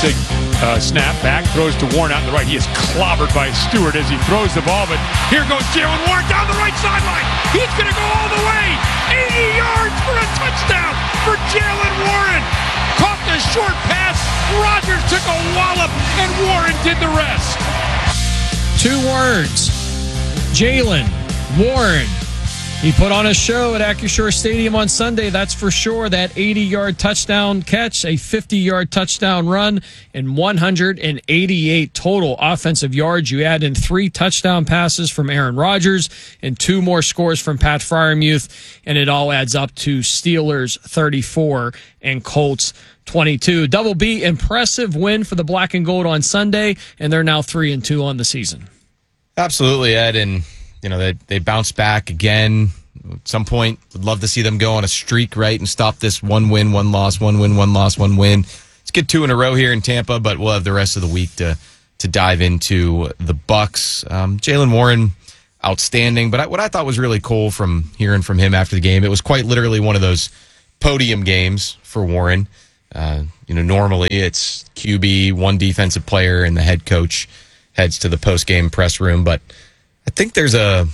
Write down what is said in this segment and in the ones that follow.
Interesting snap back, throws to Warren out on the right. He is clobbered by Stewart as he throws the ball, but here goes Jaylen Warren down the right sideline. He's going to go all the way. 80 yards for a touchdown for Jaylen Warren. Caught the short pass. Rodgers took a wallop, and Warren did the rest. 2 words. Jaylen Warren. He put on a show at Acrisure Stadium on Sunday, that's for sure. That 80-yard touchdown catch, a 50-yard touchdown run, and 188 total offensive yards. You add in 3 touchdown passes from Aaron Rodgers and 2 more scores from Pat Freiermuth, and it all adds up to Steelers 34 and Colts 22. Double B, impressive win for the Black and Gold on Sunday, and they're now 3-2 on the season. Absolutely, Ed, and they bounce back again. At some point, would love to see them go on a streak, right, and stop this 1 win, 1 loss, 1 win, 1 loss, 1 win. Let's get 2 in a row here in Tampa, but we'll have the rest of the week to dive into the Bucs. Jaylen Warren, outstanding. But what I thought was really cool from hearing from him after the game, it was quite literally one of those podium games for Warren. Normally it's QB, one defensive player, and the head coach heads to the post-game press room, but I think there's a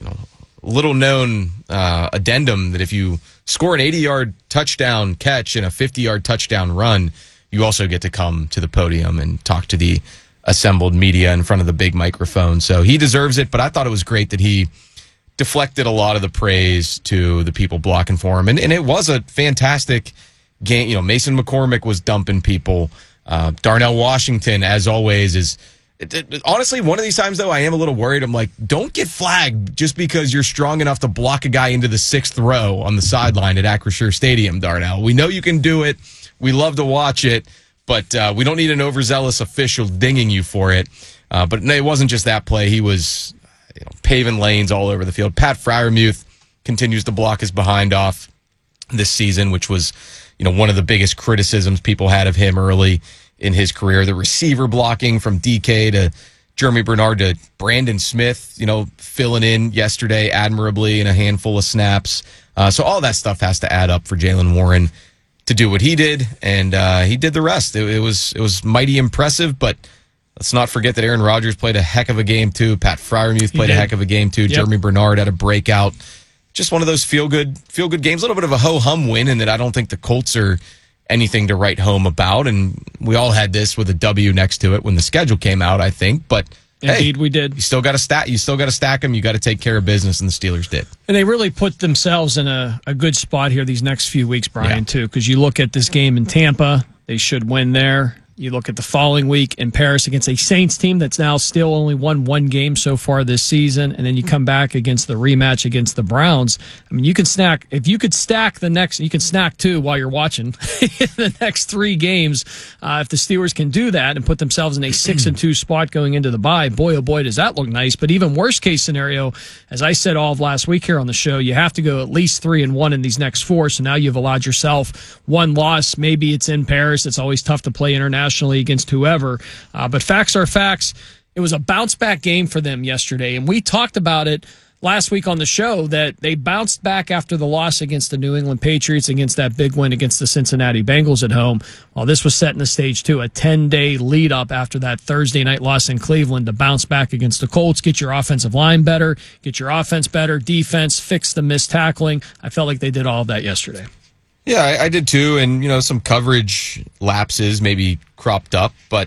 little-known addendum that if you score an 80-yard touchdown catch and a 50-yard touchdown run, you also get to come to the podium and talk to the assembled media in front of the big microphone. So he deserves it, but I thought it was great that he deflected a lot of the praise to the people blocking for him. And it was a fantastic game. Mason McCormick was dumping people. Darnell Washington, as always, is... Honestly, one of these times, though, I am a little worried. I'm like, don't get flagged just because you're strong enough to block a guy into the 6th row on the sideline at Acrisure Stadium, Darnell. We know you can do it. We love to watch it, but we don't need an overzealous official dinging you for it. But it wasn't just that play. He was paving lanes all over the field. Pat Freiermuth continues to block his behind off this season, which was one of the biggest criticisms people had of him early in his career. The receiver blocking from DK to Jeremy Bernard to Brandon Smith, filling in yesterday admirably in a handful of snaps. So all that stuff has to add up for Jaylen Warren to do what he did, and he did the rest. It was mighty impressive, but let's not forget that Aaron Rodgers played a heck of a game too. Pat Freiermuth played a heck of a game too. Yep. Jeremy Bernard had a breakout. Just one of those feel good games. A little bit of a ho-hum win, in that I don't think the Colts are anything to write home about, and we all had this with a W next to it when the schedule came out, I think. But indeed, we did. You still got to stack them. You got to take care of business, and the Steelers did. And they really put themselves in a good spot here these next few weeks, Brian, too, because you look at this game in Tampa, they should win there. You look at the following week in Paris against a Saints team that's now still only won 1 game so far this season, and then you come back against the rematch against the Browns. I mean, you can snack. If you could stack you can snack 2 while you're watching the next 3 games. If the Steelers can do that and put themselves in a 6-2 spot going into the bye, boy, oh boy, does that look nice. But even worst case scenario, as I said all of last week here on the show, you have to go at least 3-1 in these next 4. So now you've allowed yourself 1 loss. Maybe it's in Paris. It's always tough to play internationally against whoever. But facts are facts. It was a bounce-back game for them yesterday, and we talked about it last week on the show that they bounced back after the loss against the New England Patriots, against that big win against the Cincinnati Bengals at home. Well, this was setting the stage, too, a 10-day lead-up after that Thursday night loss in Cleveland to bounce back against the Colts, get your offensive line better, get your offense better, defense, fix the missed tackling. I felt like they did all of that yesterday. Yeah, I did too, and some coverage lapses maybe cropped up, but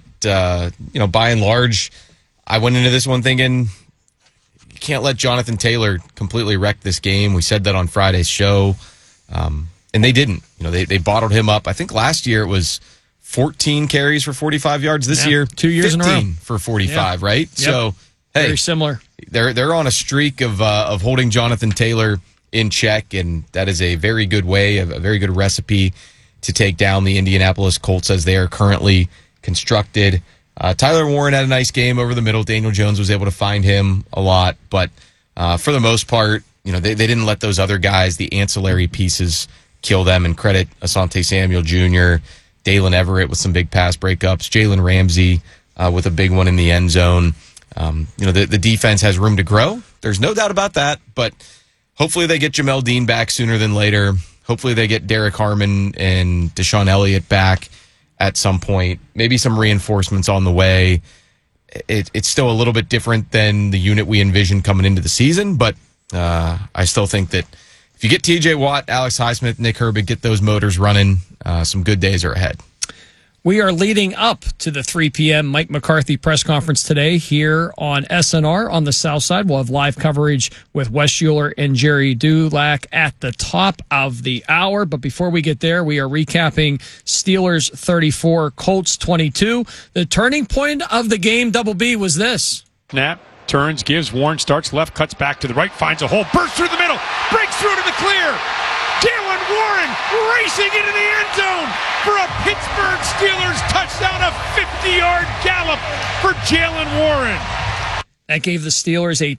by and large, I went into this one thinking you can't let Jonathan Taylor completely wreck this game. We said that on Friday's show, and they didn't. They bottled him up. I think last year it was 14 carries for 45 yards. This year, 2 years in a row 15 for 45, right? Yep. So hey, very similar. They're on a streak of holding Jonathan Taylor in check, and that is a very good way, a very good recipe to take down the Indianapolis Colts as they are currently constructed. Tyler Warren had a nice game over the middle. Daniel Jones was able to find him a lot, but for the most part, they didn't let those other guys, the ancillary pieces, kill them. And credit Asante Samuel Jr., Dalen Everett with some big pass breakups, Jalen Ramsey with a big one in the end zone. The defense has room to grow. There's no doubt about that, but hopefully they get Jamel Dean back sooner than later. Hopefully they get Derek Harmon and Deshaun Elliott back at some point. Maybe some reinforcements on the way. It's still a little bit different than the unit we envisioned coming into the season, but I still think that if you get TJ Watt, Alex Highsmith, Nick Herbig, get those motors running, some good days are ahead. We are leading up to the 3 p.m. Mike McCarthy press conference today here on SNR on the South Side. We'll have live coverage with Wes Schuler and Jerry Dulac at the top of the hour. But before we get there, we are recapping Steelers 34, Colts 22. The turning point of the game, Double B, was this. Snap, turns, gives, Warren starts left, cuts back to the right, finds a hole, bursts through the middle, breaks through to the clear. Jaylen Warren racing into the end zone for a Pittsburgh Steelers touchdown, a 50-yard gallop for Jaylen Warren. That gave the Steelers a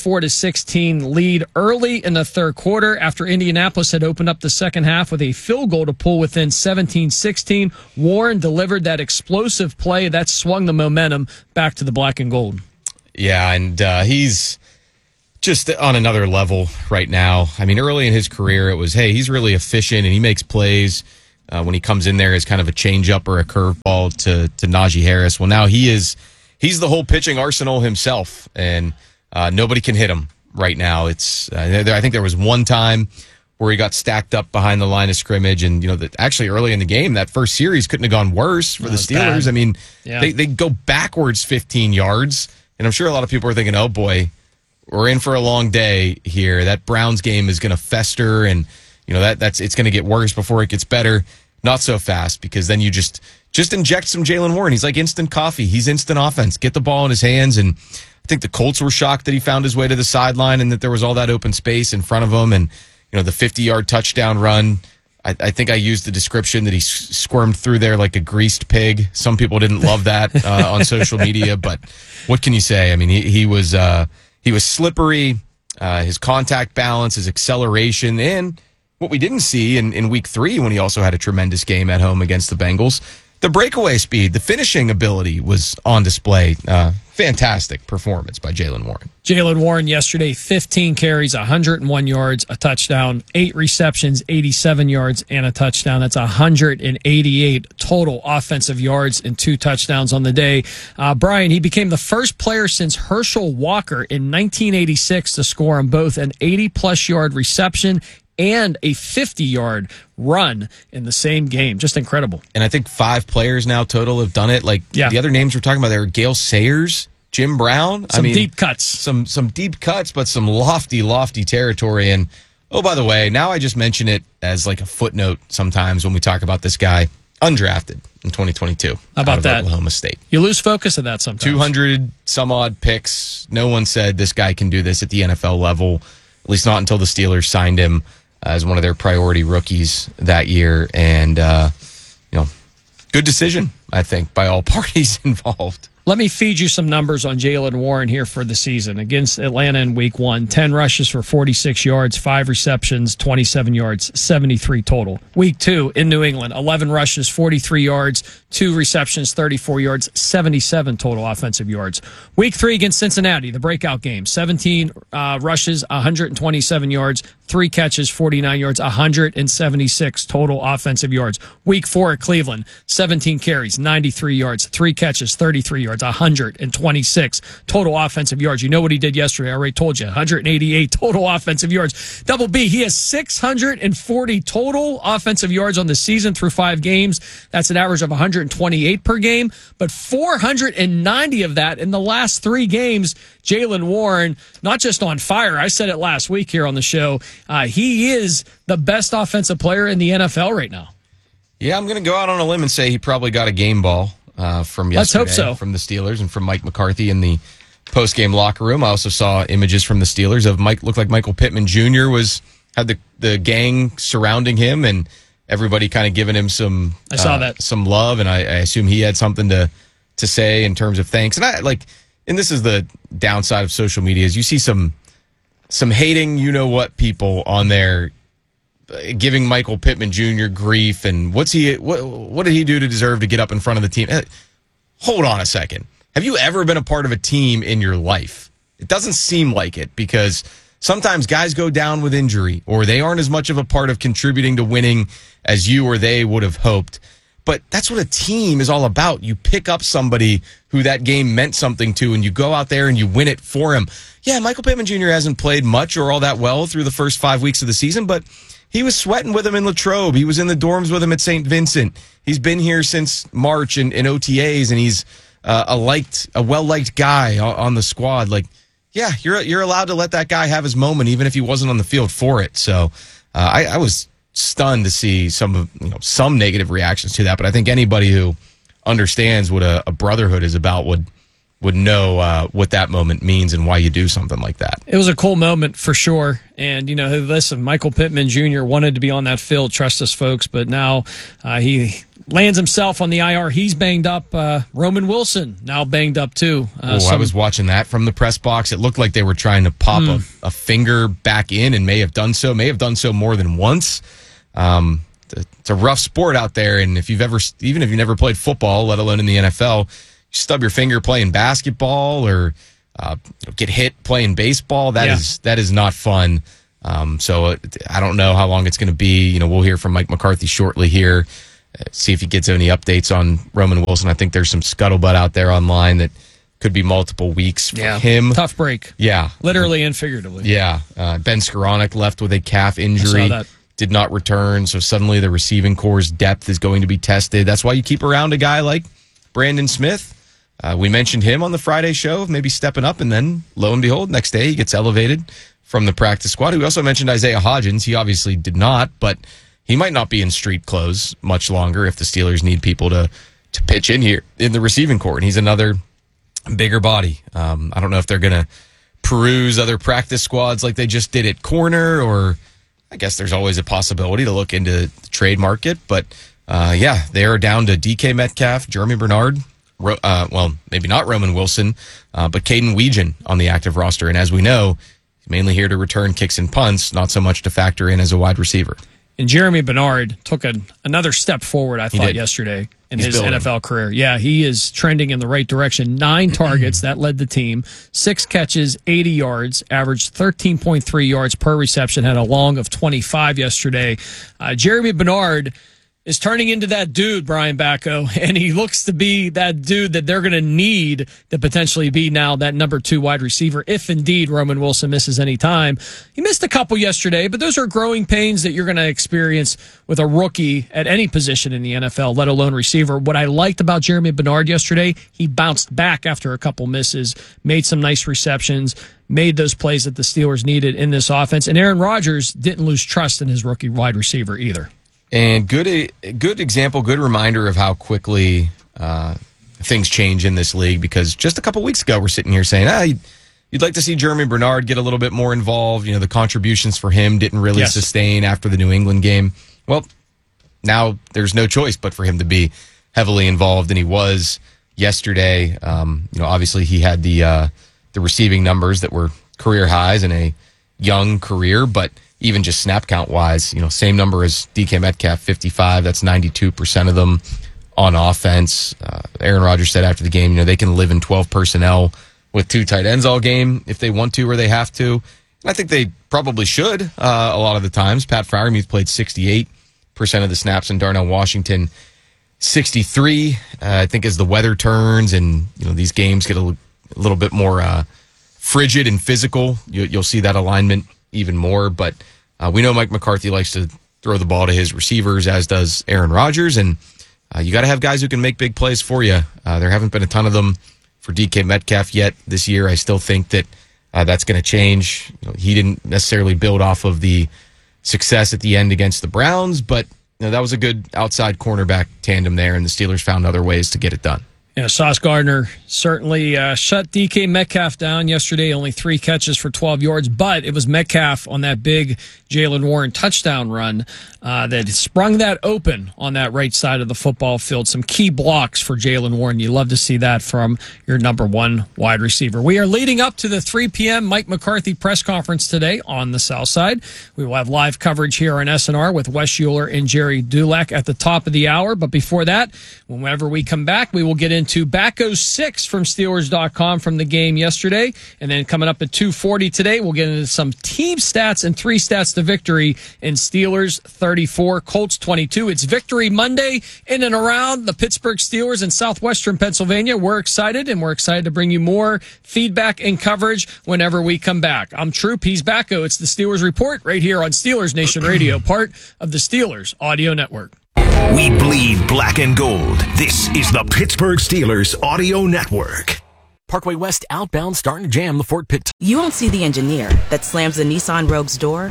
24-16 lead early in the third quarter after Indianapolis had opened up the second half with a field goal to pull within 17-16. Warren delivered that explosive play that swung the momentum back to the black and gold. Yeah, and he's just on another level right now. I mean, early in his career, it was, hey, he's really efficient and he makes plays when he comes in there as kind of a changeup or a curveball to Najee Harris. Well, now he's the whole pitching arsenal himself, and nobody can hit him right now. It's I think there was one time where he got stacked up behind the line of scrimmage, and actually early in the game, that first series couldn't have gone worse for the Steelers. Bad. I mean, they go backwards 15 yards, and I'm sure a lot of people are thinking, oh boy, we're in for a long day here. That Browns game is going to fester, and it's going to get worse before it gets better. Not so fast, because then you just inject some Jaylen Warren. He's like instant coffee. He's instant offense. Get the ball in his hands, and I think the Colts were shocked that he found his way to the sideline and that there was all that open space in front of him. And the 50-yard touchdown run. I think I used the description that he squirmed through there like a greased pig. Some people didn't love that on social media, but what can you say? I mean, he was slippery, his contact balance, his acceleration, and what we didn't see in week 3 when he also had a tremendous game at home against the Bengals, the breakaway speed, the finishing ability was on display. Fantastic performance by Jaylen Warren. Jaylen Warren yesterday, 15 carries, 101 yards, a touchdown, 8 receptions, 87 yards, and a touchdown. That's 188 total offensive yards and 2 touchdowns on the day. Brian, he became the first player since Herschel Walker in 1986 to score on both an 80-plus yard reception and a 50-yard run in the same game. Just incredible. And I think 5 players now total have done it. The other names we're talking about there are Gale Sayers, Jim Brown. Deep cuts. Some deep cuts, but some lofty territory. And, oh, by the way, now I just mention it as like a footnote sometimes when we talk about this guy. Undrafted in 2022. How about that? Oklahoma State. You lose focus of that sometimes. 200 some odd picks. No one said this guy can do this at the NFL level, at least not until the Steelers signed him as one of their priority rookies that year. And, good decision, I think, by all parties involved. Let me feed you some numbers on Jaylen Warren here for the season. Against Atlanta in week 1, 10 rushes for 46 yards, 5 receptions, 27 yards, 73 total. Week 2 in New England, 11 rushes, 43 yards, 2 receptions, 34 yards, 77 total offensive yards. Week 3 against Cincinnati, the breakout game, 17 rushes, 127 yards, 3 catches, 49 yards, 176 total offensive yards. Week 4 at Cleveland, 17 carries, 93 yards, 3 catches, 33 yards, 126 total offensive yards. You know what he did yesterday. I already told you, 188 total offensive yards. Double B, he has 640 total offensive yards on the season through 5 games. That's an average of 128 per game, but 490 of that in the last 3 games. Jaylen Warren, not just on fire. I said it last week here on the show. He is the best offensive player in the NFL right now. Yeah, I'm going to go out on a limb and say he probably got a game ball from yesterday. Let's hope so. From the Steelers and from Mike McCarthy in the post-game locker room. I also saw images from the Steelers of looked like Michael Pittman Jr. had the gang surrounding him and everybody kind of giving him some love, and I assume he had something to say in terms of thanks. And this is the downside of social media, is you see some hating you-know-what people on there giving Michael Pittman Jr. grief, and what did he do to deserve to get up in front of the team? Hold on a second. Have you ever been a part of a team in your life? It doesn't seem like it, because sometimes guys go down with injury, or they aren't as much of a part of contributing to winning as you or they would have hoped. But that's what a team is all about. You pick up somebody who that game meant something to, and you go out there and you win it for him. Yeah, Michael Pittman Jr. hasn't played much or all that well through the first 5 weeks of the season, but he was sweating with him in Latrobe. He was in the dorms with him at St. Vincent. He's been here since March in OTAs, and he's a well-liked guy on the squad. Like, yeah, you're allowed to let that guy have his moment, even if he wasn't on the field for it. So I was stunned to see some negative reactions to that, but I think anybody who understands what a brotherhood is about would know what that moment means and why you do something like that. It was a cool moment for sure. And, listen, Michael Pittman Jr. wanted to be on that field, trust us, folks, but now he lands himself on the IR. He's banged up. Roman Wilson now banged up too. I was watching that from the press box. It looked like they were trying to pop a finger back in, and may have done so more than once. It's a rough sport out there, and even if you've never played football, let alone in the NFL, you stub your finger playing basketball or get hit playing baseball. That is not fun. So I don't know how long it's going to be. We'll hear from Mike McCarthy shortly here. See if he gets any updates on Roman Wilson. I think there's some scuttlebutt out there online that could be multiple weeks for him. Tough break. Yeah. Literally and figuratively. Yeah. Ben Skoranek left with a calf injury. I saw that. Did not return, so suddenly the receiving core's depth is going to be tested. That's why you keep around a guy like Brandon Smith. We mentioned him on the Friday show, maybe stepping up, and then, lo and behold, next day he gets elevated from the practice squad. We also mentioned Isaiah Hodgins. He obviously did not, but he might not be in street clothes much longer if the Steelers need people to pitch in here in the receiving corps. And he's another bigger body. I don't know if they're going to peruse other practice squads like they just did at corner, or I guess there's always a possibility to look into the trade market. But, they are down to DK Metcalf, Jeremy Bernard, maybe not Roman Wilson, but Caden Weegan on the active roster. And as we know, he's mainly here to return kicks and punts, not so much to factor in as a wide receiver. And Jeremy Bernard took another step forward, I thought, yesterday in his NFL career. Yeah, he is trending in the right direction. 9 targets, that led the team. 6 catches, 80 yards, averaged 13.3 yards per reception, had a long of 25 yesterday. Jeremy Bernard is turning into that dude, Brian Bacco, and he looks to be that dude that they're going to need to potentially be now that number 2 wide receiver, if indeed Roman Wilson misses any time. He missed a couple yesterday, but those are growing pains that you're going to experience with a rookie at any position in the NFL, let alone receiver. What I liked about Jeremy Bernard yesterday, he bounced back after a couple misses, made some nice receptions, made those plays that the Steelers needed in this offense, and Aaron Rodgers didn't lose trust in his rookie wide receiver either. And good example, good reminder of how quickly things change in this league, because just a couple weeks ago we're sitting here saying, you'd like to see Jeremy Bernard get a little bit more involved. The contributions for him didn't really sustain after the New England game. Well, now there's no choice but for him to be heavily involved, and he was yesterday. Obviously he had the receiving numbers that were career highs in a young career, but even just snap count wise, same number as DK Metcalf, 55. That's 92% of them on offense. Aaron Rodgers said after the game, they can live in 12 personnel with 2 tight ends all game if they want to or they have to. And I think they probably should a lot of the times. Pat Freiermuth played 68% of the snaps, and Darnell Washington 63. I think as the weather turns and these games get a little bit more frigid and physical, you'll see that alignment even more. But we know Mike McCarthy likes to throw the ball to his receivers, as does Aaron Rodgers, and you got to have guys who can make big plays for you. There haven't been a ton of them for DK Metcalf yet this year. I still think that that's going to change. He didn't necessarily build off of the success at the end against the Browns, but that was a good outside cornerback tandem there, and the Steelers found other ways to get it done. Yeah, Sauce Gardner certainly shut DK Metcalf down yesterday. Only 3 catches for 12 yards, but it was Metcalf on that big Jaylen Warren touchdown run that sprung that open on that right side of the football field. Some key blocks for Jaylen Warren. You love to see that from your number 1 wide receiver. We are leading up to the 3 p.m. Mike McCarthy press conference today on the South Side. We will have live coverage here on SNR with Wes Euler and Jerry Dulac at the top of the hour. But before that, whenever we come back, we will get into Bacco 6 from Steelers.com from the game yesterday. And then coming up at 2:40 today, we'll get into some team stats and 3 stats to victory in Steelers 30. 34, Colts 22. It's Victory Monday in and around the Pittsburgh Steelers in southwestern Pennsylvania. We're excited, and we're excited to bring you more feedback and coverage whenever we come back. I'm Troop, he's Backo. It's the Steelers Report right here on Steelers Nation Radio, part of the Steelers Audio Network. We bleed black and gold. This is the Pittsburgh Steelers Audio Network. Parkway West outbound starting to jam the Fort Pitt. You won't see the engineer that slams the Nissan Rogue's door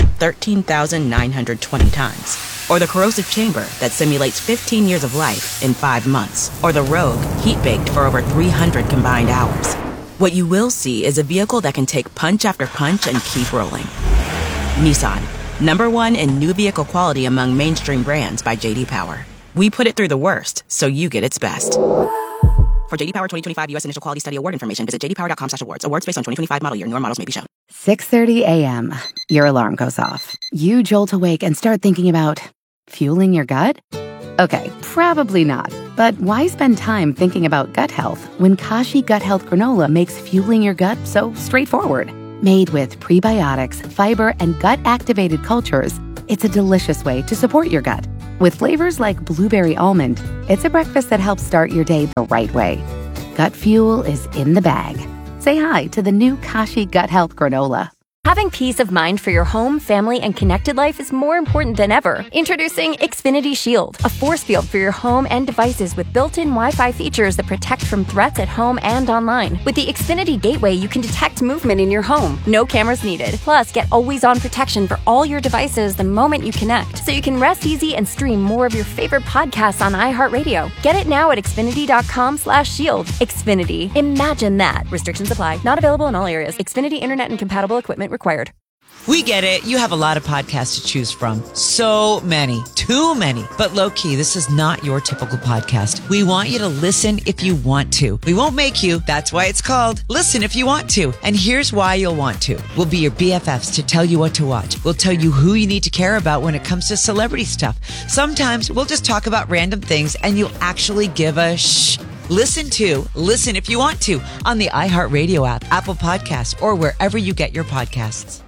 13,920 times. Or the corrosive chamber that simulates 15 years of life in 5 months. Or the Rogue heat-baked for over 300 combined hours. What you will see is a vehicle that can take punch after punch and keep rolling. Nissan, #1 in new vehicle quality among mainstream brands by J.D. Power. We put it through the worst, so you get its best. For J.D. Power 2025 U.S. Initial Quality Study Award information, visit jdpower.com/awards. Awards based on 2025 model year. Newer models may be shown. 6:30 a.m. Your alarm goes off. You jolt awake and start thinking about fueling your gut? Okay, probably not. But why spend time thinking about gut health when Kashi Gut Health Granola makes fueling your gut so straightforward? Made with prebiotics, fiber, and gut-activated cultures, it's a delicious way to support your gut. With flavors like blueberry almond, it's a breakfast that helps start your day the right way. Gut fuel is in the bag. Say hi to the new Kashi Gut Health Granola. Having peace of mind for your home, family, and connected life is more important than ever. Introducing Xfinity Shield, a force field for your home and devices with built-in Wi-Fi features that protect from threats at home and online. With the Xfinity Gateway, you can detect movement in your home. No cameras needed. Plus, get always-on protection for all your devices the moment you connect, so you can rest easy and stream more of your favorite podcasts on iHeartRadio. Get it now at Xfinity.com/shield. Xfinity. Imagine that. Restrictions apply. Not available in all areas. Xfinity Internet and compatible equipment required. We get it. You have a lot of podcasts to choose from. So many. Too many. But low-key, this is not your typical podcast. We want you to listen if you want to. We won't make you. That's why it's called Listen If You Want To. And here's why you'll want to. We'll be your BFFs to tell you what to watch. We'll tell you who you need to care about when it comes to celebrity stuff. Sometimes we'll just talk about random things and you'll actually give a shh. Listen If You Want To on the iHeartRadio app, Apple Podcasts, or wherever you get your podcasts.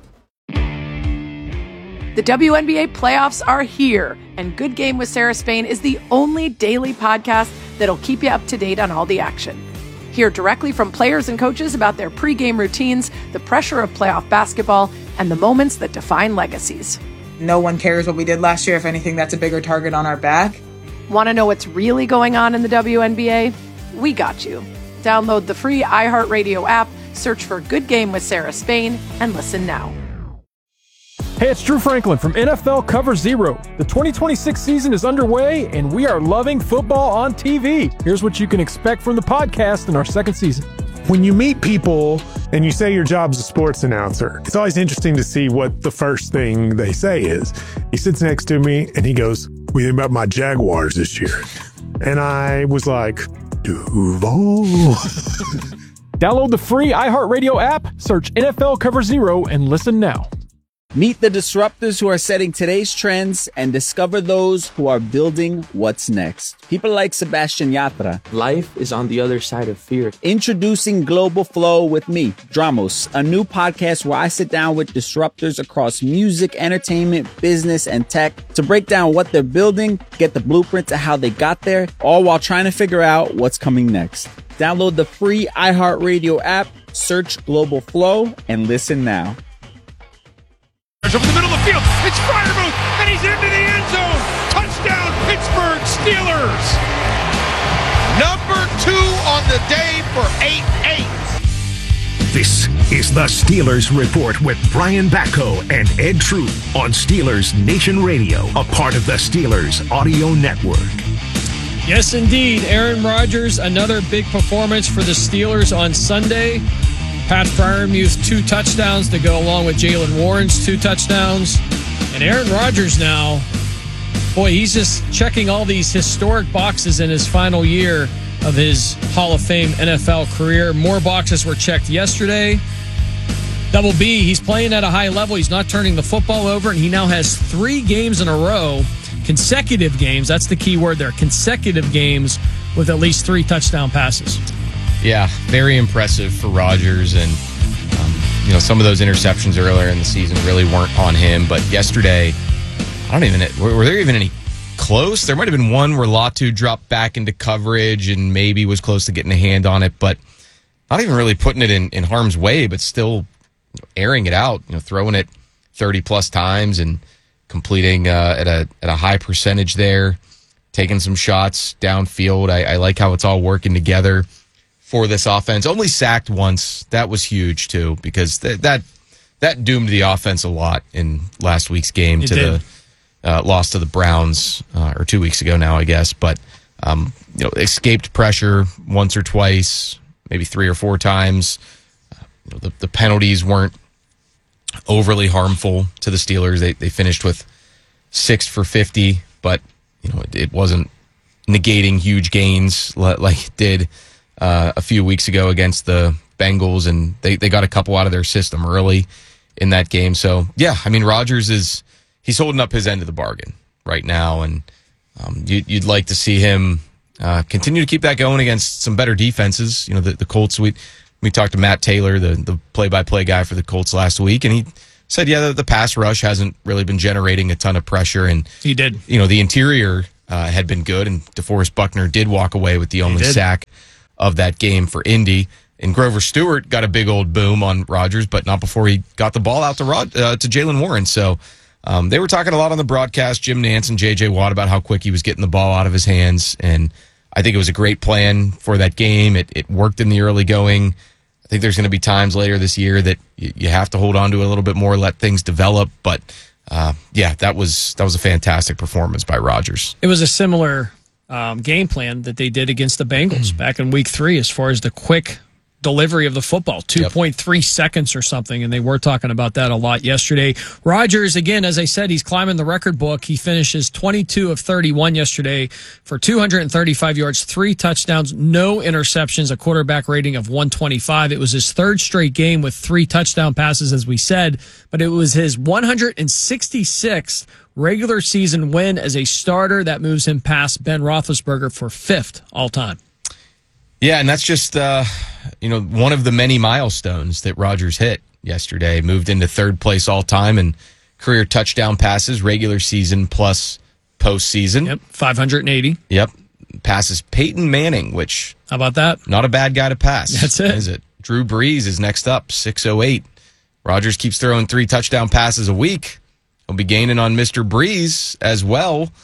The WNBA playoffs are here, and Good Game with Sarah Spain is the only daily podcast that'll keep you up to date on all the action. Hear directly from players and coaches about their pregame routines, the pressure of playoff basketball, and the moments that define legacies. No one cares what we did last year. If anything, that's a bigger target on our back. Want to know what's really going on in the WNBA? We got you. Download the free iHeartRadio app, search for Good Game with Sarah Spain, and listen now. Hey, it's Drew Franklin from NFL Cover Zero. The 2026 season is underway, and we are loving football on TV. Here's what you can expect from the podcast in our second season. When you meet people and you say your job's a sports announcer, it's always interesting to see what the first thing they say is. He sits next to me and he goes, "What do you think about my Jaguars this year?" And I was like, Duval. Download the free iHeartRadio app, search NFL Cover Zero, and listen now. Meet the disruptors who are setting today's trends and discover those who are building what's next. People like Sebastian Yatra. Life is on the other side of fear. Introducing Global Flow with me, Dramos, a new podcast where I sit down with disruptors across music, entertainment, business, and tech to break down what they're building, get the blueprints of how they got there, all while trying to figure out what's coming next. Download the free iHeartRadio app, search Global Flow, and listen now. Over the middle of the field, it's Freiermuth, and he's into the end zone. Touchdown, Pittsburgh Steelers. Number 2 on the day for 8-8. This is the Steelers Report with Brian Backo and Ed Troop on Steelers Nation Radio, a part of the Steelers Audio Network. Yes, indeed. Aaron Rodgers, another big performance for the Steelers on Sunday. Pat Freiermuth, 2 touchdowns to go along with Jaylen Warren's 2 touchdowns. And Aaron Rodgers now, boy, he's just checking all these historic boxes in his final year of his Hall of Fame NFL career. More boxes were checked yesterday. Double B, he's playing at a high level. He's not turning the football over, and he now has 3 games in a row, consecutive games, that's the key word there, consecutive games with at least 3 touchdown passes. Yeah, very impressive for Rodgers, and some of those interceptions earlier in the season really weren't on him. But yesterday, were there even any close? There might have been one where Latu dropped back into coverage and maybe was close to getting a hand on it, but not even really putting it in harm's way, but still airing it out, throwing it 30-plus times and completing at a high percentage there, taking some shots downfield. I like how it's all working together for this offense. Only sacked once. That was huge, too, because that doomed the offense a lot in last week's game the loss to the Browns, or 2 weeks ago now, I guess. But, escaped pressure once or twice, maybe 3 or 4 times. The penalties weren't overly harmful to the Steelers. They finished with 6 for 50, but it wasn't negating huge gains like it did a few weeks ago against the Bengals, and they got a couple out of their system early in that game. So yeah, Rodgers he's holding up his end of the bargain right now, and you'd like to see him continue to keep that going against some better defenses. The Colts. We talked to Matt Taylor, the play-by-play guy for the Colts last week, and he said, the pass rush hasn't really been generating a ton of pressure. And he did. The interior had been good, and DeForest Buckner did walk away with the only sack of that game for Indy. And Grover Stewart got a big old boom on Rodgers, but not before he got the ball out to Jaylen Warren. So they were talking a lot on the broadcast, Jim Nantz and J.J. Watt, about how quick he was getting the ball out of his hands. And I think it was a great plan for that game. It worked in the early going. I think there's going to be times later this year that you have to hold on to it a little bit more, let things develop. But that was a fantastic performance by Rodgers. It was a similar game plan that they did against the Bengals back in week 3 as far as the quick delivery of the football, 2.3 seconds or something, and they were talking about that a lot yesterday. Rodgers, again, as I said, he's climbing the record book. He finishes 22 of 31 yesterday for 235 yards, 3 touchdowns, no interceptions, a quarterback rating of 125. It was his 3rd straight game with 3 touchdown passes, as we said, but it was his 166th regular season win as a starter. That moves him past Ben Roethlisberger for 5th all-time. Yeah, and that's just one of the many milestones that Rodgers hit yesterday. Moved into 3rd place all time in career touchdown passes, regular season plus postseason. Yep, 580. Yep, passes Peyton Manning, which how about that? Not a bad guy to pass. That's it. Is it? Drew Brees is next up, 608. Rodgers keeps throwing 3 touchdown passes a week. He'll be gaining on Mr. Brees as well.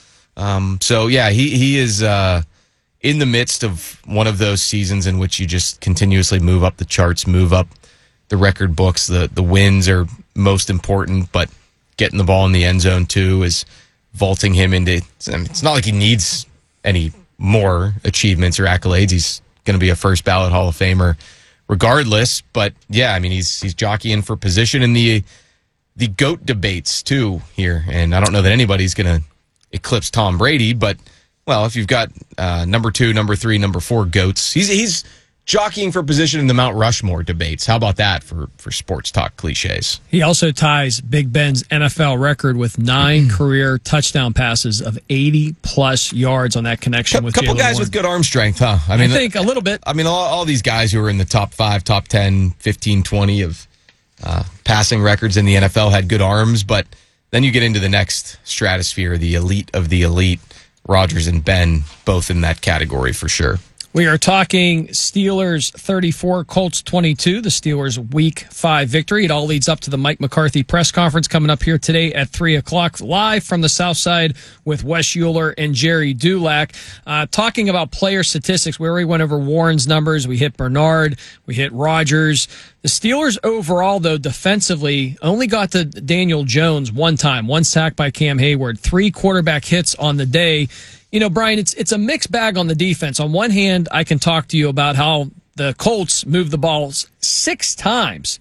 So yeah, he is. In the midst of one of those seasons in which you just continuously move up the charts, move up the record books. The wins are most important, but getting the ball in the end zone too is vaulting him into. It's not like he needs any more achievements or accolades. He's going to be a first ballot Hall of Famer regardless. But yeah, he's jockeying for position in the GOAT debates too here, and I don't know that anybody's going to eclipse Tom Brady, but. Well, if you've got number 2, number 3, number 4 GOATs, he's jockeying for position in the Mount Rushmore debates. How about that for sports talk cliches? He also ties Big Ben's NFL record with 9 career touchdown passes of 80-plus yards on that connection with Jaylen Warren. A couple guys with good arm strength, huh? I think a little bit. All these guys who are in the top 5, top 10, 15, 20 of passing records in the NFL had good arms, but then you get into the next stratosphere, the elite of the elite. Rodgers and Ben both in that category for sure. We are talking Steelers 34, Colts 22, the Steelers Week 5 victory. It all leads up to the Mike McCarthy press conference coming up here today at 3 o'clock, live from the South Side with Wes Euler and Jerry Dulac. Talking about player statistics, we already went over Warren's numbers. We hit Bernard. We hit Rodgers. The Steelers overall, though, defensively only got to Daniel Jones one time, 1 sack by Cam Hayward, 3 quarterback hits on the day. Brian, it's a mixed bag on the defense. On one hand, I can talk to you about how the Colts moved the ball 6 times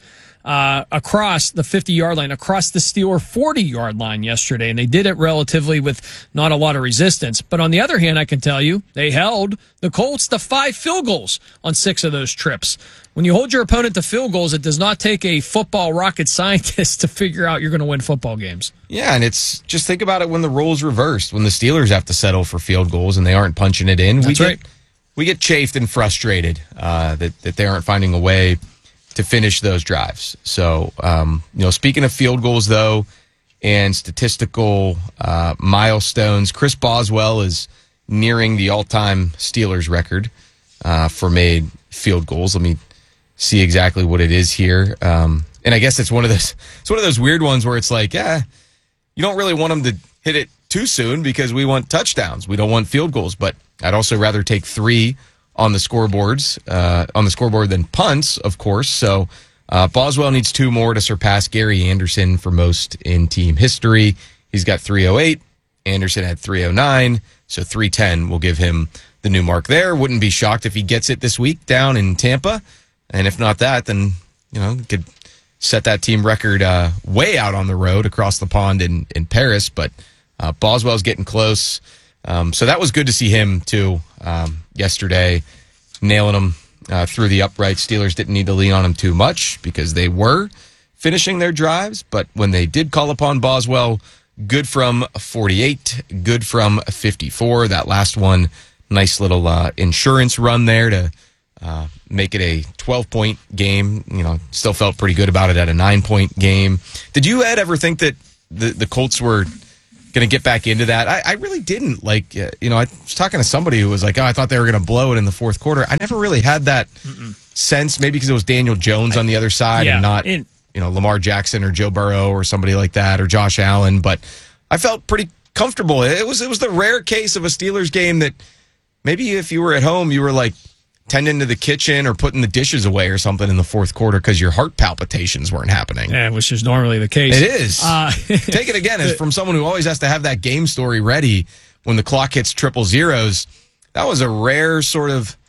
across the 50-yard line, across the Steeler 40-yard line yesterday, and they did it relatively with not a lot of resistance. But on the other hand, I can tell you they held the Colts to 5 field goals on 6 of those trips. When you hold your opponent to field goals, it does not take a football rocket scientist to figure out you're going to win football games. Yeah, and it's just think about it when the role's reversed, when the Steelers have to settle for field goals and they aren't punching it in. That's right. We get chafed and frustrated that they aren't finding a way to finish those drives. So, speaking of field goals, though, and statistical milestones. Chris Boswell is nearing the all-time Steelers record for made field goals. Let me see exactly what it is here. And I guess it's one of those weird ones where it's like, you don't really want them to hit it too soon because we want touchdowns. We don't want field goals, but I'd also rather take 3 on the scoreboard than punts, of course. So Boswell needs 2 more to surpass Gary Anderson for most in team history. He's got 308. Anderson had 309. So 310 will give him the new mark there. Wouldn't be shocked if he gets it this week down in Tampa. And if not that, then, could set that team record way out on the road across the pond in Paris. But Boswell's getting close. So that was good to see him, too, yesterday, nailing him through the upright. Steelers didn't need to lean on him too much because they were finishing their drives. But when they did call upon Boswell, good from 48, good from 54. That last one, nice little insurance run there to make it a 12-point game. Still felt pretty good about it at a 9-point game. Did you, Ed, ever think that the Colts were going to get back into that? I really didn't. I was talking to somebody who was like, I thought they were going to blow it in the fourth quarter. I never really had that sense, maybe because it was Daniel Jones on the other side and not Lamar Jackson or Joe Burrow or somebody like that or Josh Allen. But I felt pretty comfortable. It was the rare case of a Steelers game that maybe if you were at home, you were like tending to the kitchen or putting the dishes away or something in the fourth quarter because your heart palpitations weren't happening. Yeah, which is normally the case. It is. Take it again as from someone who always has to have that game story ready when the clock hits 000. That was a rare sort of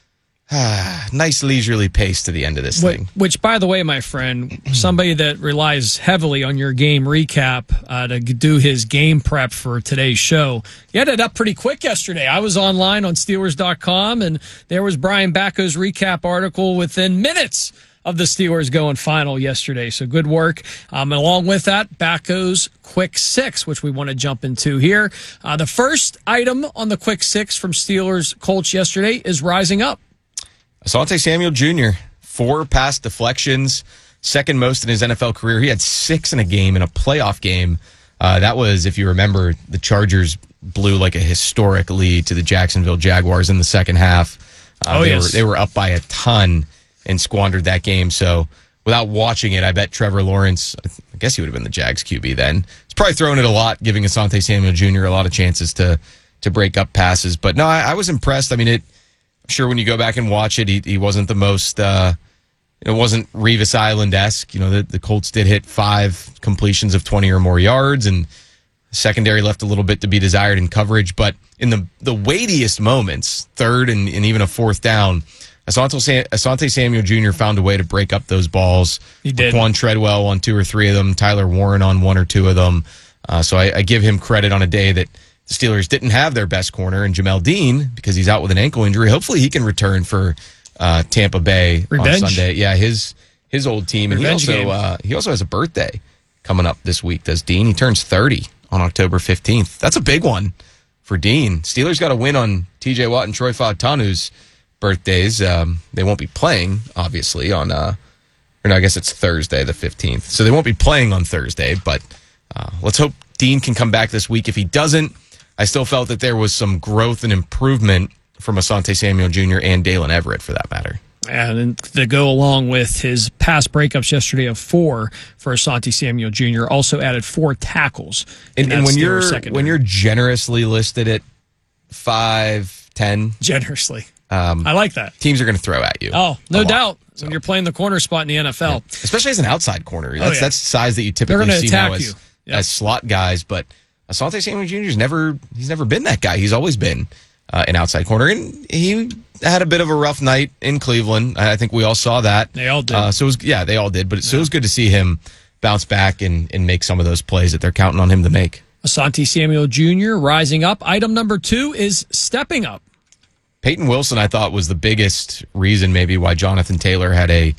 nice leisurely pace to the end of this thing. Which, by the way, my friend, somebody that relies heavily on your game recap to do his game prep for today's show, he had it up pretty quick yesterday. I was online on Steelers.com, and there was Brian Backo's recap article within minutes of the Steelers going final yesterday. So good work. And along with that, Backo's Quick Six, which we want to jump into here. The first item on the Quick Six from Steelers Colts yesterday is rising up. Asante Samuel Jr., 4 pass deflections, second most in his NFL career. He had 6 in a game, in a playoff game. That was, if you remember, the Chargers blew like a historic lead to the Jacksonville Jaguars in the second half. They were up by a ton and squandered that game. So without watching it, I bet Trevor Lawrence, I guess he would have been the Jags QB then. He's probably throwing it a lot, giving Asante Samuel Jr. a lot of chances to break up passes. But no, I was impressed. I mean, sure, when you go back and watch it, he wasn't the most, it wasn't Revis Island-esque. The Colts did hit 5 completions of 20 or more yards, and secondary left a little bit to be desired in coverage. But in the weightiest moments, third and even a fourth down, Asante Samuel Jr. found a way to break up those balls. He did. Quan Treadwell on 2 or 3 of them, Tyler Warren on 1 or 2 of them. So I give him credit on a day that the Steelers didn't have their best corner, and Jamel Dean, because he's out with an ankle injury. Hopefully he can return for Tampa Bay on Sunday. Yeah, his old team. And he also has a birthday coming up this week, does Dean. He turns 30 on October 15th. That's a big one for Dean. Steelers got to win on TJ Watt and Troy Fautanu's birthdays. They won't be playing, obviously, on I guess it's Thursday the 15th. So they won't be playing on Thursday, but let's hope Dean can come back this week. If he doesn't, I still felt that there was some growth and improvement from Asante Samuel Jr. and Dalen Everett, for that matter. And to go along with his pass breakups yesterday of 4 for Asante Samuel Jr., also added 4 tackles. And when you're generously listed at 5'10", generously, I like that. Teams are going to throw at you. Oh, no doubt. So. When you're playing the corner spot in the NFL, especially as an outside corner, that's size that you typically see now as slot guys, but. Asante Samuel Jr. he's never been that guy. He's always been an outside corner, and he had a bit of a rough night in Cleveland. I think we all saw that. They all did. They all did. But it was good to see him bounce back and make some of those plays that they're counting on him to make. Asante Samuel Jr. rising up. Item number 2 is stepping up. Peyton Wilson, I thought, was the biggest reason maybe why Jonathan Taylor had a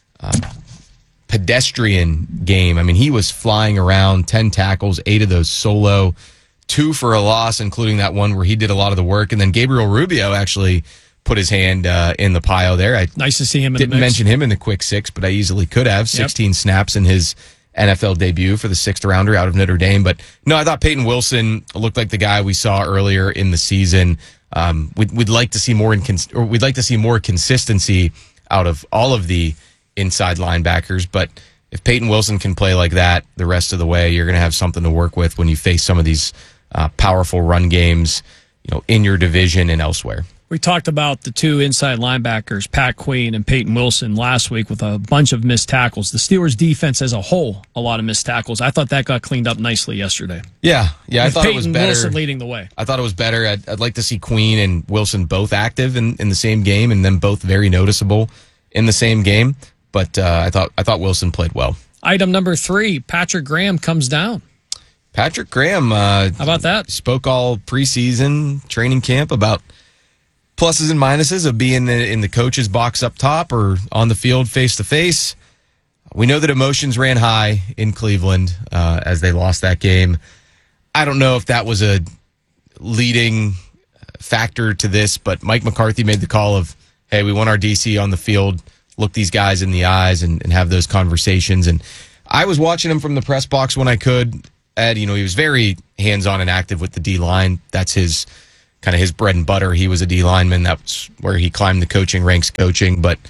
pedestrian game. I mean, he was flying around, 10 tackles, 8 of those solo, 2 for a loss, including that one where he did a lot of the work. And then Gabriel Rubio actually put his hand in the pile there. Nice to see him in the mix. Didn't mention him in the Quick Six, but I easily could have. 16 snaps in his NFL debut for the 6th rounder out of Notre Dame. But no, I thought Peyton Wilson looked like the guy we saw earlier in the season. We'd like to see more we'd like to see more consistency out of all of the inside linebackers. But if Peyton Wilson can play like that the rest of the way, you're going to have something to work with when you face some of these powerful run games, in your division and elsewhere. We talked about the two inside linebackers, Pat Queen and Peyton Wilson, last week with a bunch of missed tackles. The Steelers' defense as a whole, a lot of missed tackles. I thought that got cleaned up nicely yesterday. Yeah, I thought Peyton it was better. Wilson leading the way. I thought it was better. I'd like to see Queen and Wilson both active in the same game, and then both very noticeable in the same game. But I thought Wilson played well. Item number 3, Patrick Graham comes down. Patrick Graham, how about that? Spoke all preseason training camp about pluses and minuses of being in the coach's box up top or on the field face to face. We know that emotions ran high in Cleveland as they lost that game. I don't know if that was a leading factor to this, but Mike McCarthy made the call of, hey, we want our DC on the field, look these guys in the eyes and have those conversations. And I was watching him from the press box when I could. Ed, he was very hands-on and active with the D-line. That's his bread and butter. He was a D-lineman. That's where he climbed the coaching ranks coaching, but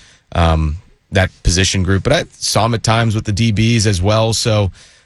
that position group. But I saw him at times with the DBs as well. So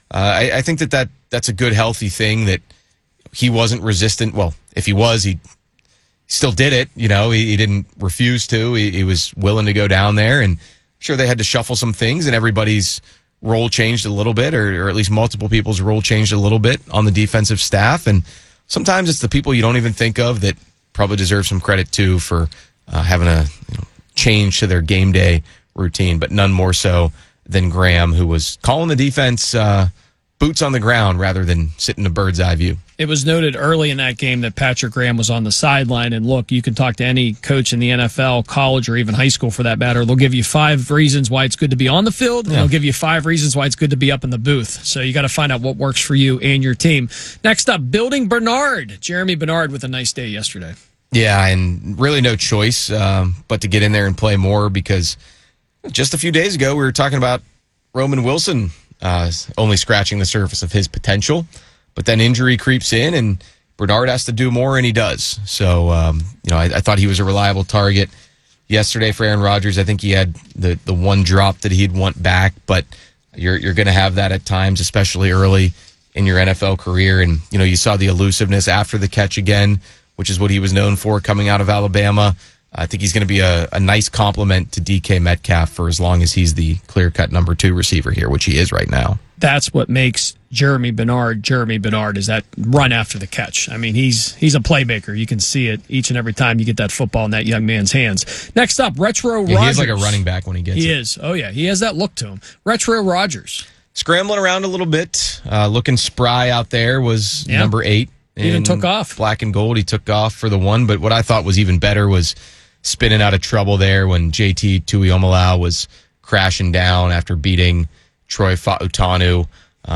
I think that's a good, healthy thing that he wasn't resistant. Well, if he was, he still did it. He didn't refuse to. He was willing to go down there. And I'm sure they had to shuffle some things, and everybody's role changed a little bit, or at least multiple people's role changed a little bit on the defensive staff. And sometimes it's the people you don't even think of that probably deserve some credit too for having a change to their game day routine, but none more so than Graham, who was calling the defense boots on the ground rather than sitting in a bird's eye view. It was noted early in that game that Patrick Graham was on the sideline. And look, you can talk to any coach in the NFL, college, or even high school for that matter. They'll give you 5 reasons why it's good to be on the field. And they'll give you 5 reasons why it's good to be up in the booth. So you got to find out what works for you and your team. Next up, Building Bernard. Jeremy Bernard with a nice day yesterday. Yeah, and really no choice but to get in there and play more, because just a few days ago we were talking about Roman Wilson only scratching the surface of his potential. But then injury creeps in, and Bernard has to do more, and he does. So, I thought he was a reliable target yesterday for Aaron Rodgers. I think he had the one drop that he'd want back, but you're going to have that at times, especially early in your NFL career. And, you saw the elusiveness after the catch again, which is what he was known for coming out of Alabama. I think he's going to be a nice compliment to DK Metcalf for as long as he's the clear-cut number 2 receiver here, which he is right now. That's what makes Jeremy Bernard, is that run after the catch. I mean, he's a playmaker. You can see it each and every time you get that football in that young man's hands. Next up, Retro Rodgers. He is like a running back when he gets it. He is. Oh, yeah. He has that look to him. Retro Rodgers. Scrambling around a little bit, looking spry out there, was number 8. Even took off. Black and gold. He took off for the 1. But what I thought was even better was spinning out of trouble there when JT Tuiomala was crashing down after beating Troy Fautanu.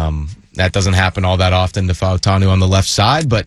That doesn't happen all that often to Fautanu on the left side, but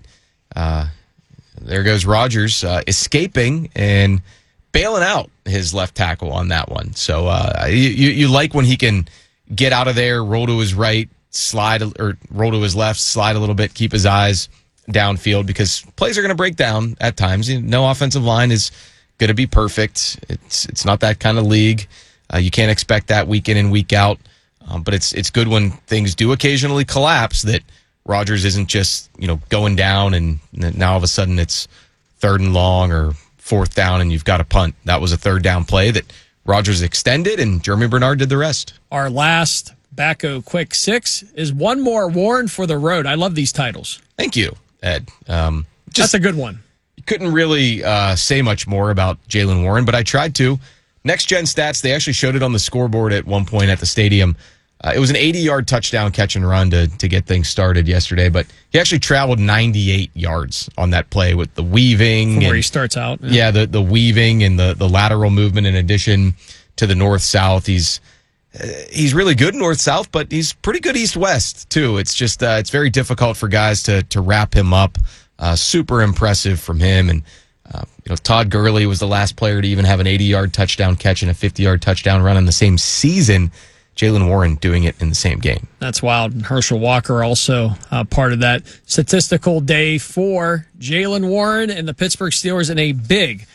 there goes Rodgers escaping and bailing out his left tackle on that one. So you like when he can get out of there, roll to his right, or roll to his left, slide a little bit, keep his eyes downfield, because plays are going to break down at times. No offensive line is going to be perfect. It's not that kind of league. You can't expect that week in and week out. But it's good when things do occasionally collapse that Rodgers isn't just going down and now all of a sudden it's 3rd and long or 4th down and you've got to punt. That was a 3rd down play that Rodgers extended, and Jeremy Bernard did the rest. Our last Backo Quick 6 is One More Warren for the Road. I love these titles. Thank you, Ed. That's a good one. You couldn't really say much more about Jaylen Warren, but I tried to. Next Gen Stats, they actually showed it on the scoreboard at one point at the stadium. It was an 80-yard touchdown catch and run to get things started yesterday, but he actually traveled 98 yards on that play with the weaving. From where he starts out. Yeah, the weaving and the lateral movement in addition to the north-south. He's really good north-south, but he's pretty good east-west, too. It's just it's very difficult for guys to wrap him up. Super impressive from him. And Todd Gurley was the last player to even have an 80-yard touchdown catch and a 50-yard touchdown run in the same season Jaylen Warren doing it in the same game. That's wild. And Herschel Walker also part of that statistical day for Jaylen Warren and the Pittsburgh Steelers in a big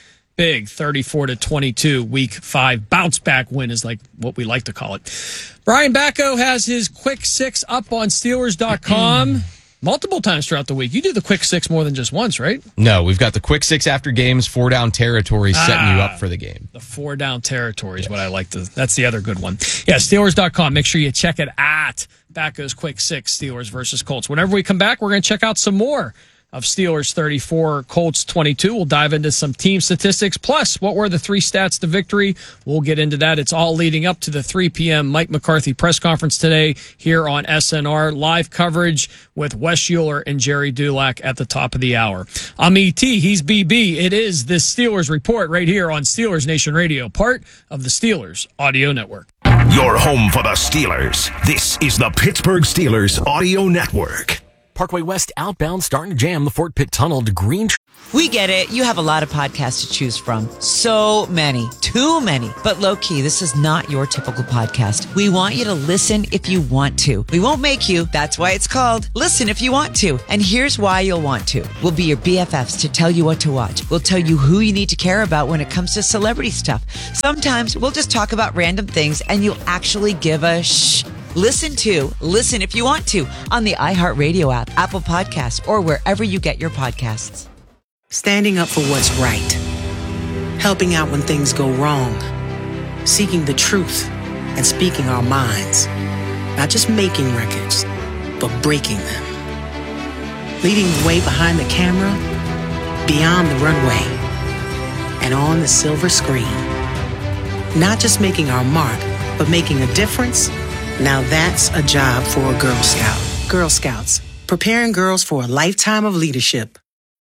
34-22 Week 5 bounce-back win is like what we like to call it. Brian Bacco has his Quick Six up on Steelers.com multiple times throughout the week. You do the Quick Six more than just once, right? No, we've got the Quick Six after games, 4 down territories setting you up for the game. The 4 down territory is what I like to. That's the other good one. Yeah, Steelers.com. Make sure you check it at Bacco's Quick Six, Steelers versus Colts. Whenever we come back, we're going to check out some more of Steelers 34, Colts 22. We'll dive into some team statistics. Plus, what were the 3 stats to victory? We'll get into that. It's all leading up to the 3 p.m. Mike McCarthy press conference today here on SNR. Live coverage with Wes Euler and Jerry Dulac at the top of the hour. I'm E.T. He's BB. It is the Steelers Report right here on Steelers Nation Radio, part of the Steelers Audio Network. Your home for the Steelers. This is the Pittsburgh Steelers Audio Network. Parkway West outbound starting to jam the Fort Pitt Tunnel to Green. We get it. You have a lot of podcasts to choose from. So many. Too many. But low-key, this is not your typical podcast. We want you to listen if you want to. We won't make you. That's why it's called Listen If You Want To. And here's why you'll want to. We'll be your BFFs to tell you what to watch. We'll tell you who you need to care about when it comes to celebrity stuff. Sometimes we'll just talk about random things and you'll actually give a shh. Listen If You Want To on the iHeartRadio app, Apple Podcasts, or wherever you get your podcasts. Standing up for what's right. Helping out when things go wrong. Seeking the truth and speaking our minds. Not just making records, but breaking them. Leading the way behind the camera, beyond the runway, and on the silver screen. Not just making our mark, but making a difference. Now that's a job for a Girl Scout. Girl Scouts, preparing girls for a lifetime of leadership.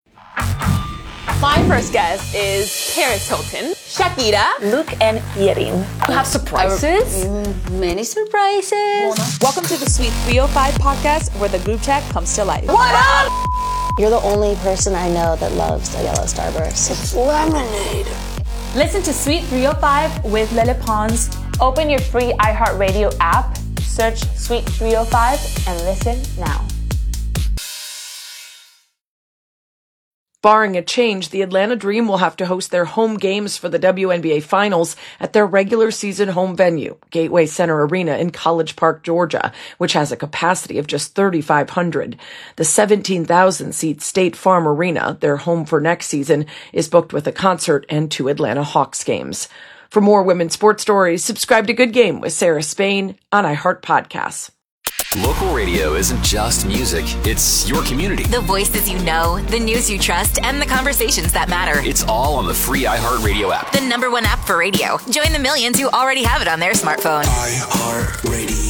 My first guest is Paris Hilton, Shakira, Luke, and Yerin. You have surprises? Many surprises. Welcome to the Sweet 305 podcast, where the group chat comes to life. What up? You're the only person I know that loves a yellow starburst. It's lemonade. Listen to Sweet 305 with Lele Pons. Open your free iHeartRadio app, search Sweet 305, and listen now. Barring a change, the Atlanta Dream will have to host their home games for the WNBA Finals at their regular season home venue, Gateway Center Arena in College Park, Georgia, which has a capacity of just 3,500. The 17,000-seat State Farm Arena, their home for next season, is booked with a concert and 2 Atlanta Hawks games. For more women's sports stories, subscribe to Good Game with Sarah Spain on iHeart Podcasts. Local radio isn't just music, it's your community. The voices you know, the news you trust, and the conversations that matter. It's all on the free iHeartRadio app. The #1 app for radio. Join the millions who already have it on their smartphone. iHeartRadio.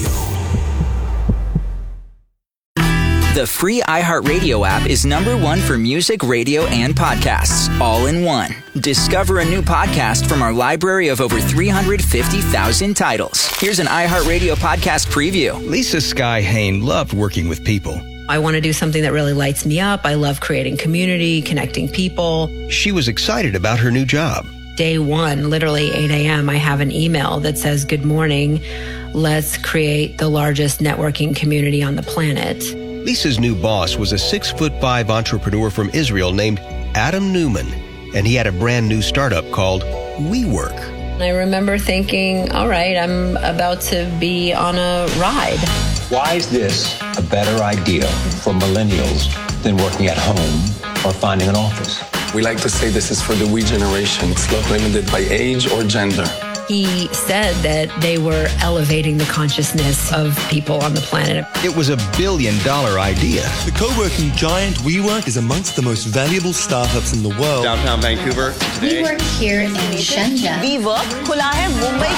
The free iHeartRadio app is #1 for music, radio, and podcasts, all in one. Discover a new podcast from our library of over 350,000 titles. Here's an iHeartRadio podcast preview. Lisa Sky Hain loved working with people. I want to do something that really lights me up. I love creating community, connecting people. She was excited about her new job. Day one, literally 8 a.m., I have an email that says, "Good morning. Let's create the largest networking community on the planet." Lisa's new boss was a 6'5" entrepreneur from Israel named Adam Newman, and he had a brand new startup called WeWork. I remember thinking, all right, I'm about to be on a ride. Why is this a better idea for millennials than working at home or finding an office? We like to say this is for the we generation. It's not limited by age or gender. He said that they were elevating the consciousness of people on the planet. It was $1 billion idea. The co-working giant WeWork is amongst the most valuable startups in the world. Downtown Vancouver. We work here in Shenzhen. WeWork खुला है मुंबई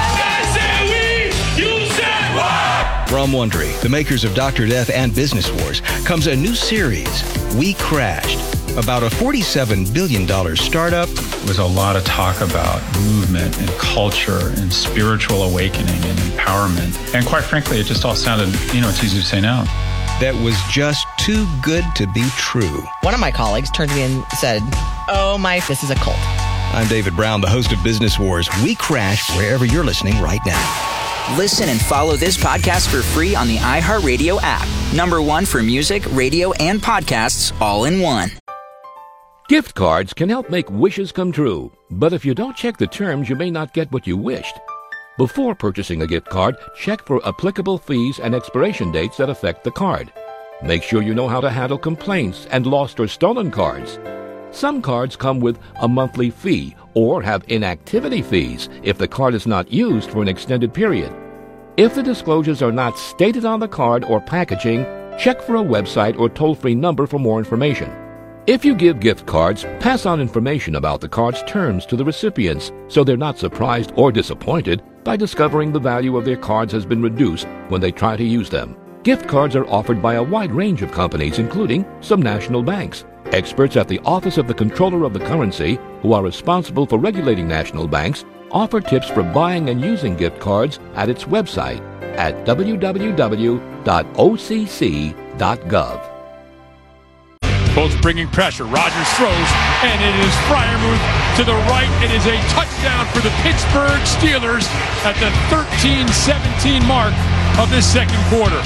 के। From Wondery, the makers of Dr. Death and Business Wars, comes a new series, We Crashed, about a $47 billion startup. There was a lot of talk about movement and culture and spiritual awakening and empowerment. And quite frankly, it just all sounded, it's easy to say now. That was just too good to be true. One of my colleagues turned to me and said, this is a cult. I'm David Brown, the host of Business Wars. We Crashed wherever you're listening right now. Listen and follow this podcast for free on the iHeartRadio app. #1 for music, radio, and podcasts all in one. Gift cards can help make wishes come true, but if you don't check the terms, you may not get what you wished. Before purchasing a gift card, check for applicable fees and expiration dates that affect the card. Make sure you know how to handle complaints and lost or stolen cards. Some cards come with a monthly fee or have inactivity fees if the card is not used for an extended period. If the disclosures are not stated on the card or packaging, check for a website or toll-free number for more information. If you give gift cards, pass on information about the card's terms to the recipients so they're not surprised or disappointed by discovering the value of their cards has been reduced when they try to use them. Gift cards are offered by a wide range of companies, including some national banks. Experts at the Office of the Comptroller of the Currency, who are responsible for regulating national banks, offer tips for buying and using gift cards at its website at www.occ.gov. Both bringing pressure. Rodgers throws, and it is Freiermuth to the right. It is a touchdown for the Pittsburgh Steelers at the 13-17 mark of this second quarter.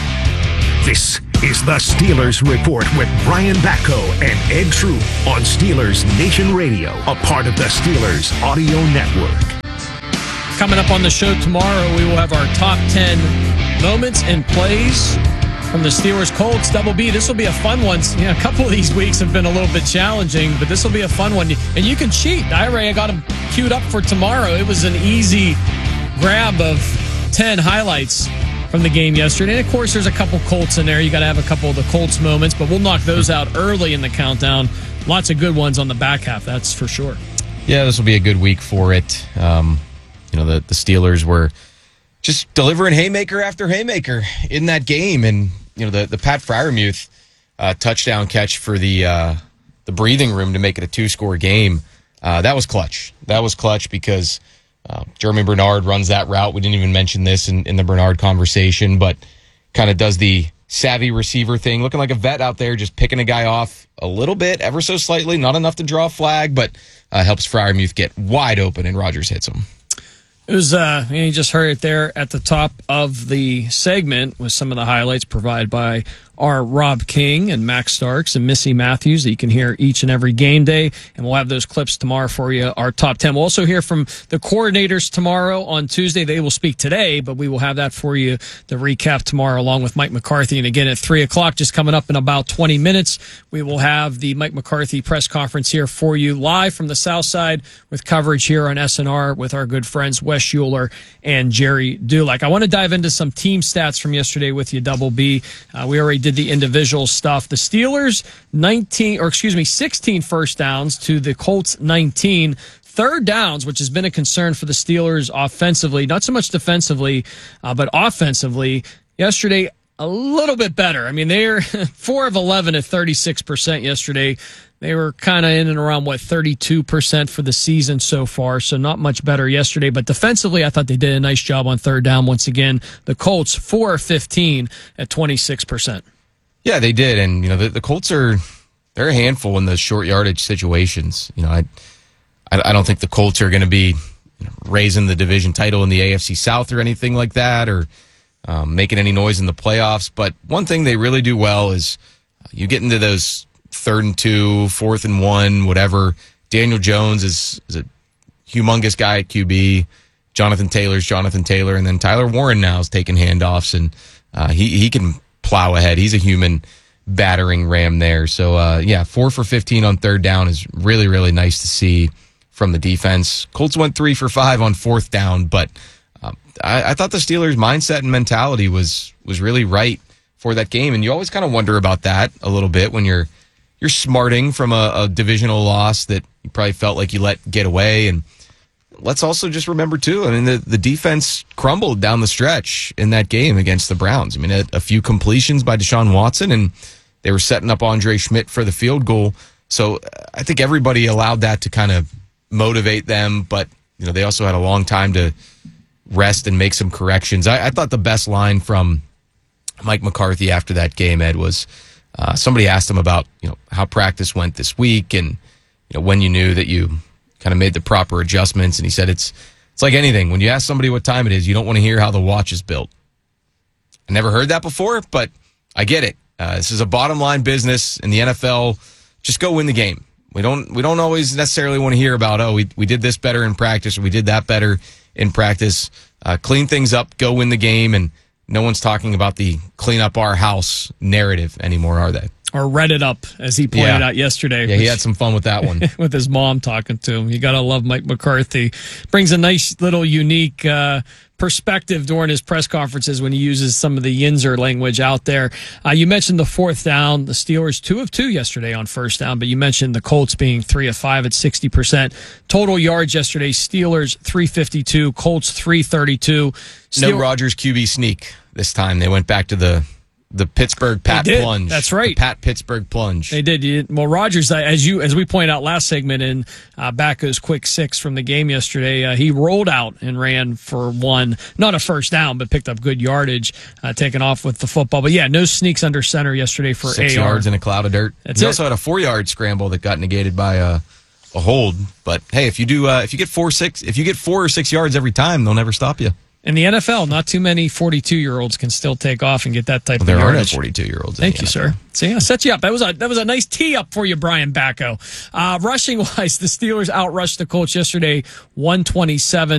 This is the Steelers Report with Brian Batko and Ed Troop on Steelers Nation Radio, a part of the Steelers Audio Network. Coming up on the show tomorrow, we will have our top 10 moments and plays from the Steelers Colts Double B. This will be a fun one. You know, a couple of these weeks have been a little bit challenging, but this will be a fun one. And you can cheat. I got them queued up for tomorrow. It was an easy grab of 10 highlights from the game yesterday. And of course, there's a couple Colts in there. You got to have a couple of the Colts moments, but we'll knock those out early in the countdown. Lots of good ones on the back half, that's for sure. Yeah, this will be a good week for it. The Steelers were just delivering haymaker after haymaker in that game, and the Pat Freiermuth touchdown catch for the breathing room to make it a 2-score game. That was clutch. That was clutch because Jeremy Bernard runs that route. We didn't even mention this in the Bernard conversation, but kind of does the savvy receiver thing, looking like a vet out there, just picking a guy off a little bit, ever so slightly, not enough to draw a flag, but helps Freiermuth get wide open, and Rodgers hits him. It was, you just heard it there at the top of the segment with some of the highlights provided by our Rob King and Max Starks and Missy Matthews that you can hear each and every game day. And we'll have those clips tomorrow for you, our top 10. We'll also hear from the coordinators tomorrow on Tuesday. They will speak today, but we will have that for you, the recap tomorrow, along with Mike McCarthy. And again, at 3 o'clock, just coming up in about 20 minutes, we will have the Mike McCarthy press conference here for you live from the South Side with coverage here on SNR with our good friends Wes Schuler and Jerry Dulac. I want to dive into some team stats from yesterday with you, Double B. We already did the individual stuff. The Steelers 16 first downs to the Colts 19. Third downs, which has been a concern for the Steelers offensively, not so much defensively, but offensively. Yesterday, a little bit better. I mean, they're 4 of 11 at 36% yesterday. They were kind of in and around, 32% for the season so far, so not much better yesterday. But defensively, I thought they did a nice job on third down once again. The Colts, 4 of 15 at 26%. Yeah, they did. And, the Colts they're a handful in the short yardage situations. I don't think the Colts are going to be raising the division title in the AFC South or anything like that, or making any noise in the playoffs. But one thing they really do well is you get into those 3rd and 2, 4th and 1, whatever. Daniel Jones is a humongous guy at QB. Jonathan Taylor, and then Tyler Warren now is taking handoffs, and he can plow ahead. He's a human battering ram there. So 4 for 15 on third down is really, really nice to see from the defense. Colts went 3 for 5 on fourth down, but I thought the Steelers' mindset and mentality was really right for that game, and you always kind of wonder about that a little bit when you're smarting from a divisional loss that you probably felt like you let get away. And let's also just remember, too, I mean, the defense crumbled down the stretch in that game against the Browns. I mean, a few completions by Deshaun Watson, and they were setting up Andre Schmidt for the field goal. So I think everybody allowed that to kind of motivate them, but they also had a long time to rest and make some corrections. I thought the best line from Mike McCarthy after that game, Ed, was somebody asked him about how practice went this week and when you knew that you kind of made the proper adjustments, and he said it's It's like anything. When you ask somebody what time it is, you don't want to hear how the watch is built. I never heard that before, but I get it. This is a bottom line business in the NFL. Just go win the game. We don't always necessarily want to hear about, we did this better in practice or we did that better in practice. Clean things up, go win the game, and no one's talking about the clean up our house narrative anymore, are they? Or read it up, as he pointed out yesterday. Yeah, he had some fun with that one. With his mom talking to him. You got to love Mike McCarthy. Brings a nice little unique perspective during his press conferences when he uses some of the Yinzer language out there. You mentioned the fourth down. The Steelers 2 of 2 yesterday on first down, but you mentioned the Colts being 3 of 5 at 60%. Total yards yesterday, Steelers 352, Colts 332. No Rodgers QB sneak this time. They went back to the Pittsburgh Pat plunge. That's right. The Pat Pittsburgh plunge. They did. Well, Rodgers, as we pointed out last segment in Backo's quick six from the game yesterday, he rolled out and ran for one, not a first down, but picked up good yardage, taking off with the football. But yeah, no sneaks under center yesterday for 6 AR. yards in a cloud of dirt. He also had a 4-yard scramble that got negated by a hold. But hey, if you get 4 or 6 yards every time, they'll never stop you. In the NFL, not too many 42-year-olds can still take off and get that type of yardage. There are no 42-year-olds. Thank you, sir. So yeah, set you up. That was a nice tee up for you, Brian Backo. Rushing wise, the Steelers outrushed the Colts yesterday, 127